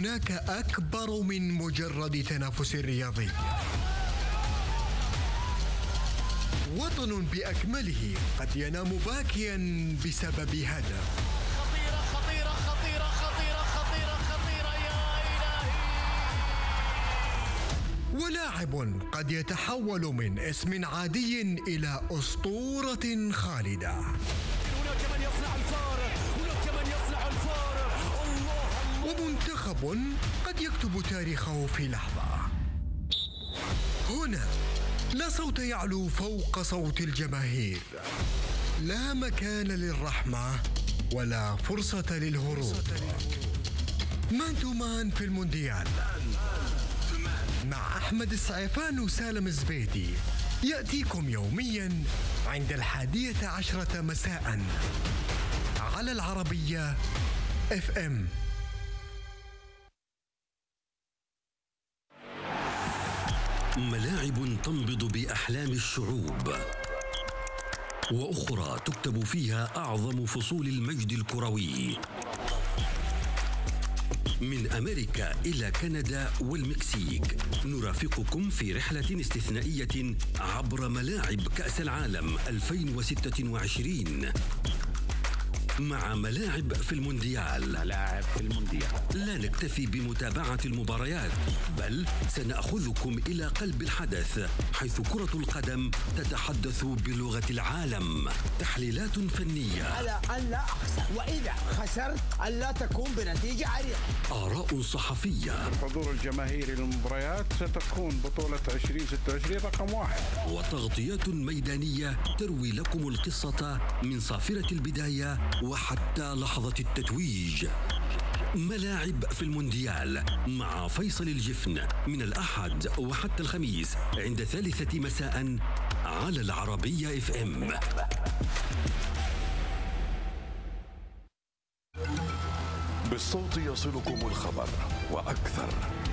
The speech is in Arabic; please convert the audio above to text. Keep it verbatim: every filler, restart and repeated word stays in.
هناك أكبر من مجرد تنافس رياضي. وطن بأكمله قد ينام باكيا بسبب هدف. خطيرة خطيرة خطيرة خطيرة خطيرة خطيرة يا إلهي. ولاعب قد يتحول من اسم عادي إلى أسطورة خالدة. هناك من يصنع الفارق، هناك من يصنع الفارق. الله الله. ومنتخب قد يكتب تاريخه في لحظة. هنا لا صوت يعلو فوق صوت الجماهير، لا مكان للرحمة ولا فرصة للهروب. مان تو مان في المونديال مع أحمد السعيفان وسالم الزبيدي، يأتيكم يوميا عند الحادية عشرة مساء على العربية اف ام. ملاعب تنبض بأحلام الشعوب، وأخرى تكتب فيها أعظم فصول المجد الكروي. من أمريكا إلى كندا والمكسيك نرافقكم في رحلة استثنائية عبر ملاعب كأس العالم ألفين وستة وعشرين مع ملاعب في المونديال. ملاعب في المونديال. لا نكتفي بمتابعة المباريات، بل سنأخذكم إلى قلب الحدث، حيث كرة القدم تتحدث بلغة العالم. تحليلات فنية على أن لا أخسر، وإذا خسرت أن لا تكون بنتيجة عريضة. آراء صحفية. الحضور الجماهيري للمباريات ستكون بطولة عشرين ستة وعشرين رقم واحد. وتغطيات ميدانية تروي لكم القصة من صافرة البداية وحتى لحظة التتويج. ملاعب في المونديال مع فيصل الجفن من الأحد وحتى الخميس عند ثالثة مساء على العربية اف ام. بالصوت يصلكم الخبر وأكثر.